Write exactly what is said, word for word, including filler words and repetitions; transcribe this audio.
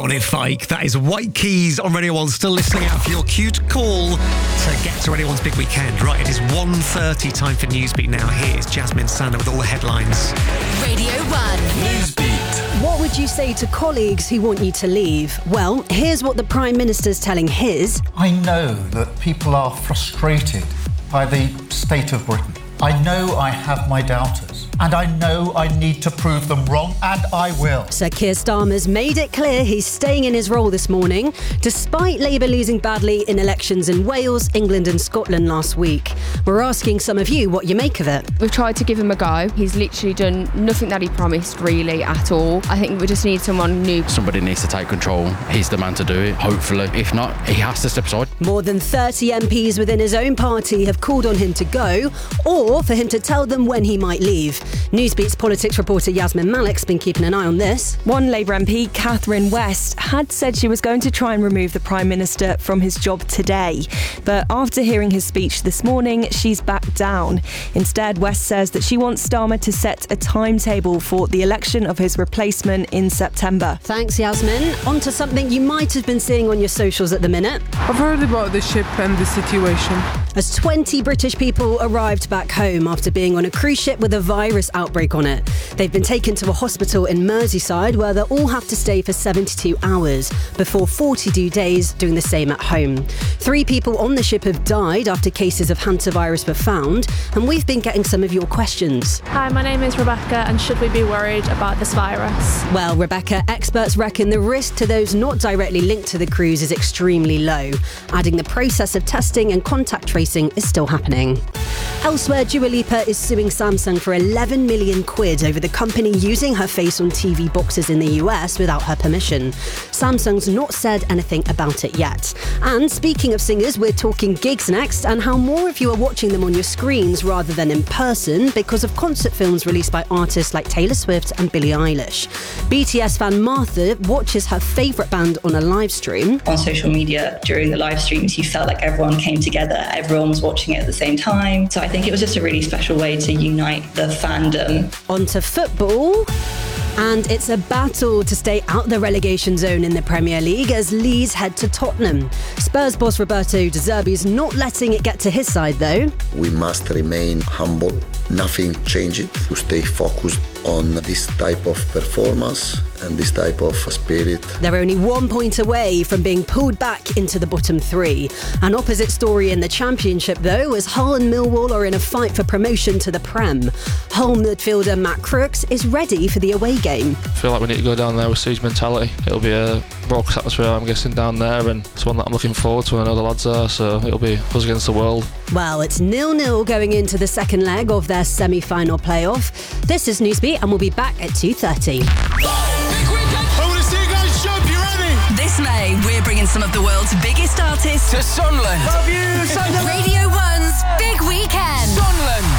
on it, Fike. That is White Keys on Radio one. Still listening out for your cute call to get to Radio one's big weekend. Right, it is one thirty, time for Newsbeat now. Here is Jasmine Sander with all the headlines. Radio one. Newsbeat. What would you say to colleagues who want you to leave? Well, here's what the Prime Minister's telling his. I know that people are frustrated by the state of Britain. I know I have my doubters, and I know I need to prove them wrong, and I will. Sir Keir Starmer's made it clear he's staying in his role this morning, despite Labour losing badly in elections in Wales, England and Scotland last week. We're asking some of you what you make of it. We've tried to give him a go. He's literally done nothing that he promised, really, at all. I think we just need someone new. Somebody needs to take control. He's the man to do it, hopefully. If not, he has to step aside. More than thirty M Ps within his own party have called on him to go, or for him to tell them when he might leave. Newsbeat's politics reporter Yasmin Malik's been keeping an eye on this. One Labour M P, Catherine West, had said she was going to try and remove the Prime Minister from his job today. But after hearing his speech this morning, she's backed down. Instead, West says that she wants Starmer to set a timetable for the election of his replacement in September. Thanks, Yasmin. On to something you might have been seeing on your socials at the minute. I've heard about the ship and the situation. As twenty British people arrived back home after being on a cruise ship with a virus outbreak on it. They've been taken to a hospital in Merseyside where they'll all have to stay for seventy-two hours before forty-two days doing the same at home. Three people on the ship have died after cases of hantavirus were found, and we've been getting some of your questions. Hi, my name is Rebecca, and should we be worried about this virus? Well, Rebecca, experts reckon the risk to those not directly linked to the cruise is extremely low, adding the process of testing and contact tracing is still happening. Elsewhere, Dua Lipa is suing Samsung for eleven million quid over the company using her face on T V boxes in the U S without her permission. Samsung's not said anything about it yet. And speaking of singers, we're talking gigs next and how more of you are watching them on your screens rather than in person because of concert films released by artists like Taylor Swift and Billie Eilish. B T S fan Martha watches her favourite band on a live stream. On social media during the live streams, you felt like everyone came together, everyone was watching it at the same time. So I think it was just a really special way to unite the fandom. On to football. And it's a battle to stay out the relegation zone in the Premier League as Leeds head to Tottenham. Spurs boss Roberto De Zerbi's not letting it get to his side though. We must remain humble. Nothing changes. To stay focused on this type of performance and this type of spirit. They're only one point away from being pulled back into the bottom three. An opposite story in the Championship though, as Hull and Millwall are in a fight for promotion to the Prem. Hull midfielder Matt Crooks is ready for the away game. I feel like we need to go down there with siege mentality. It'll be a raucous atmosphere, I'm guessing, down there, and it's one that I'm looking forward to. I know the lads are, so it'll be us against the world. Well, it's nil nil going into the second leg of their semi-final playoff. This is Newsbeat and we'll be back at two thirty. This May, we're bringing some of the world's biggest artists to Sunderland. Love you, Sunderland. Radio one's Big Weekend. Sunderland.